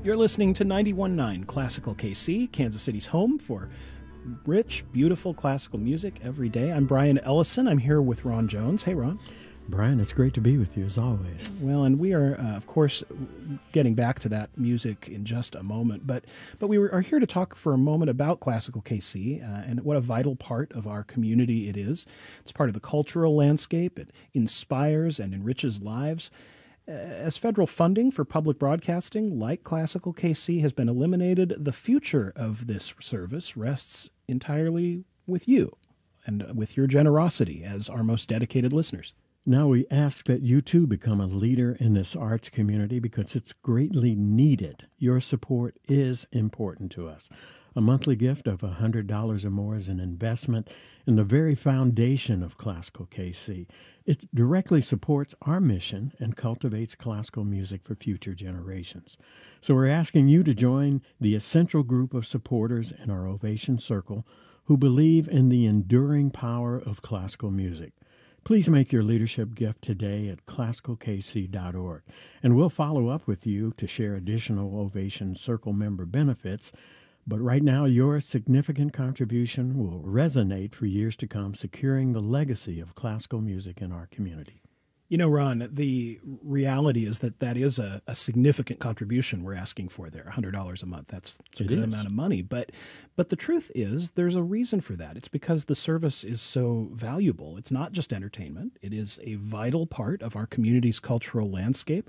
You're listening to 91.9 Classical KC, Kansas City's home for rich, beautiful classical music every day. I'm Brian Ellison. I'm here with Ron Jones. Hey, Ron. Brian, it's great to be with you as always. Well, and we are, of course, getting back to that music in just a moment. But we are here to talk for a moment about Classical KC and what a vital part of our community it is. It's part of the cultural landscape. It inspires and enriches lives. As federal funding for public broadcasting, like Classical KC, has been eliminated, the future of this service rests entirely with you and with your generosity as our most dedicated listeners. Now we ask that you too become a leader in this arts community because it's greatly needed. Your support is important to us. A monthly gift of $100 or more is an investment in the very foundation of Classical KC. It directly supports our mission and cultivates classical music for future generations. So we're asking you to join the essential group of supporters in our Ovation Circle who believe in the enduring power of classical music. Please make your leadership gift today at classicalkc.org, and we'll follow up with you to share additional Ovation Circle member benefits. But right now, your significant contribution will resonate for years to come, securing the legacy of classical music in our community. You know, Ron, the reality is that is a significant contribution we're asking for there, $100 a month. That's a good amount of money. But the truth is there's a reason for that. It's because the service is so valuable. It's not just entertainment. It is a vital part of our community's cultural landscape.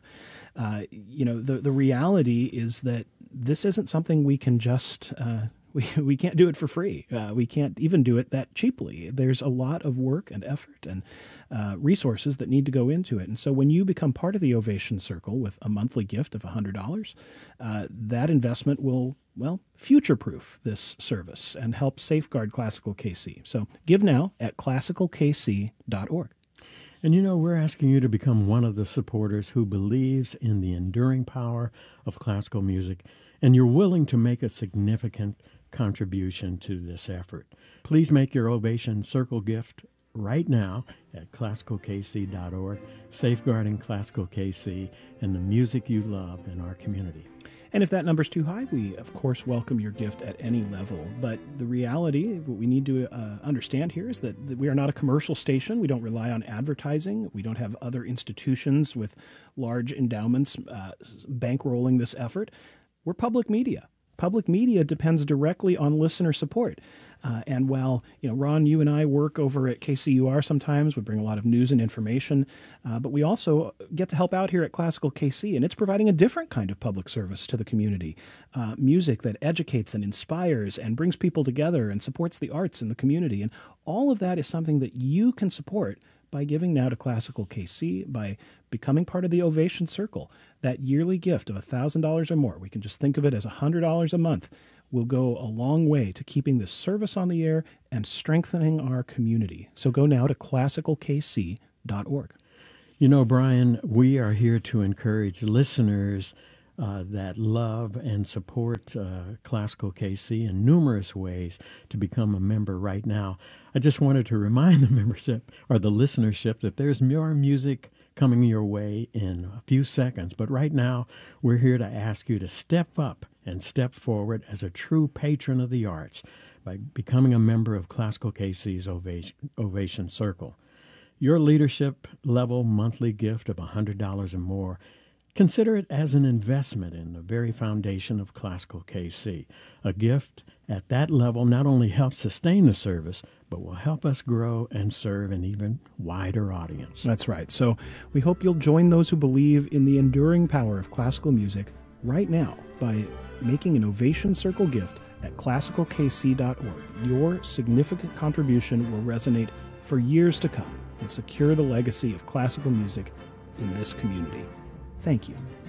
The reality is that this isn't something we can just we can't do it for free. We can't even do it that cheaply. There's a lot of work and effort and resources that need to go into it. And so when you become part of the Ovation Circle with a monthly gift of $100, that investment will, future-proof this service and help safeguard Classical KC. So give now at classicalkc.org. And we're asking you to become one of the supporters who believes in the enduring power of classical music, and you're willing to make a significant contribution to this effort. Please make your Ovation Circle gift right now at classicalkc.org, safeguarding Classical KC and the music you love in our community. And if that number's too high, we, of course, welcome your gift at any level. But the reality, what we need to understand here is that we are not a commercial station. We don't rely on advertising. We don't have other institutions with large endowments bankrolling this effort. We're public media. Public media depends directly on listener support. And while, Ron, you and I work over at KCUR sometimes, we bring a lot of news and information, but we also get to help out here at Classical KC, and it's providing a different kind of public service to the community. Music that educates and inspires and brings people together and supports the arts in the community. And all of that is something that you can support by giving now to Classical KC, by becoming part of the Ovation Circle. That yearly gift of $1,000 or more, we can just think of it as $100 a month, will go a long way to keeping this service on the air and strengthening our community. So go now to classicalkc.org. Brian, we are here to encourage listeners that love and support Classical KC in numerous ways to become a member right now. I just wanted to remind the membership or the listenership that there's more music coming your way in a few seconds. But right now, we're here to ask you to step up and step forward as a true patron of the arts by becoming a member of Classical KC's Ovation Circle. Your leadership level monthly gift of $100 or more, consider it as an investment in the very foundation of Classical KC. A gift at that level not only helps sustain the service, but will help us grow and serve an even wider audience. That's right. So we hope you'll join those who believe in the enduring power of classical music right now by making an Ovation Circle gift at classicalkc.org. Your significant contribution will resonate for years to come and secure the legacy of classical music in this community. Thank you.